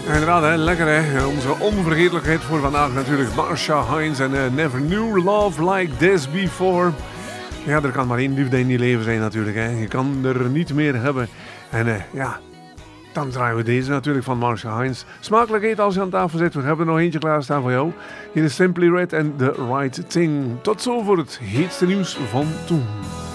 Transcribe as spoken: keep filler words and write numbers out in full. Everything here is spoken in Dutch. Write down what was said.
Ja, inderdaad, hè. Lekker hè. Onze onvergetelijkheid voor vandaag natuurlijk. Marcia Hines en uh, Never Knew Love Like This Before. Ja, er kan maar één liefde in je leven zijn natuurlijk. Hè. Je kan er niet meer hebben. En uh, ja, dan draaien we deze natuurlijk van Marcia Hines. Smakelijk eten als je aan tafel zit. We hebben er nog eentje klaarstaan voor jou. Hier is Simply Red en The Right Thing. Tot zo voor het heetste nieuws van toen.